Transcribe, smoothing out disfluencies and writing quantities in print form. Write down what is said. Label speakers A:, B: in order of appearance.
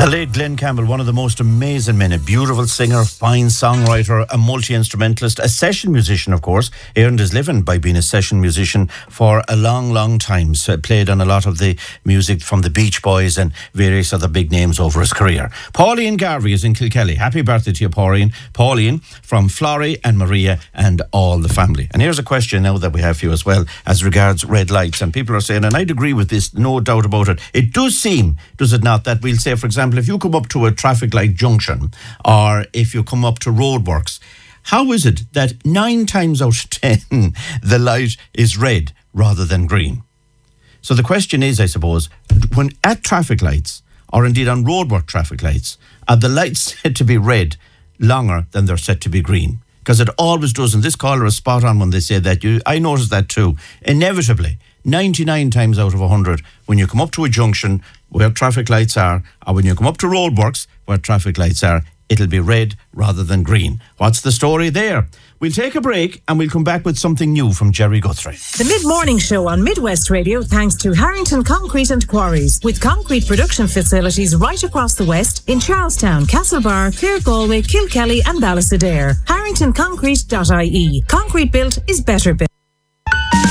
A: The late Glenn Campbell, one of the most amazing men, a beautiful singer, fine songwriter, a multi-instrumentalist, a session musician, of course. He earned his living by being a session musician for a long, long time. So played on a lot of the music from the Beach Boys and various other big names over his career. Pauline Garvey is in Kilkelly. Happy birthday to you, Pauline. Pauline from Florrie and Maria and all the family. And here's a question now that we have for you as well as regards red lights. And people are saying, and I'd agree with this, no doubt about it, it does seem, does it not, that we'll say, for example, if you come up to a traffic light junction or if you come up to roadworks, how is it that 9 times out of 10 the light is red rather than green? So the question is, I suppose, when at traffic lights or indeed on roadwork traffic lights, are the lights set to be red longer than they're set to be green? Because it always does, and this caller is spot on when they say that. I noticed that too. Inevitably, 99 times out of 100, when you come up to a junction where traffic lights are, or when you come up to roadworks where traffic lights are, it'll be red rather than green. What's the story there? We'll take a break and we'll come back with something new from Jerry Guthrie.
B: The Mid-Morning Show on Midwest Radio thanks to Harrington Concrete and Quarries, with concrete production facilities right across the West in Charlestown, Castlebar, Clare, Galway, Kilkelly and Ballysadare. HarringtonConcrete.ie. Concrete built is better built.